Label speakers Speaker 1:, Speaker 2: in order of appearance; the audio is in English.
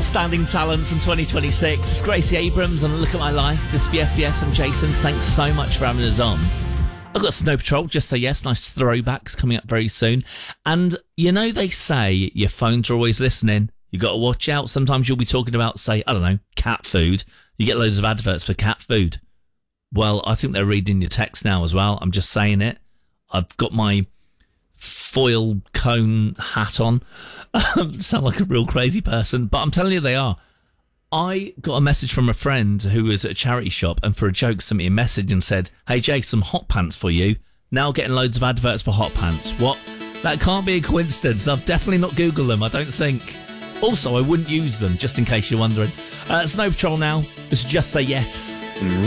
Speaker 1: outstanding talent from 2026. It's Gracie Abrams and Look at My Life. This is BFBS. I'm Jason. Thanks so much for having us on. I've got Snow Patrol, Just Say Yes, nice throwbacks coming up very soon. And you know they say your phones are always listening. You got to watch out. Sometimes you'll be talking about, say, I don't know, cat food. You get loads of adverts for cat food. Well, I think they're reading your text now as well. I'm just saying it. I've got my foil cone hat on. Sound like a real crazy person, but I'm telling you they are. I got a message from a friend who was at a charity shop and for a joke sent me a message and said, "Hey Jake, some hot pants for you." Now getting loads of adverts for hot pants. What? That can't be a coincidence. I've definitely not Googled them, I don't think. Also, I wouldn't use them, just in case you're wondering. Snow Patrol now. It's Just Say Yes.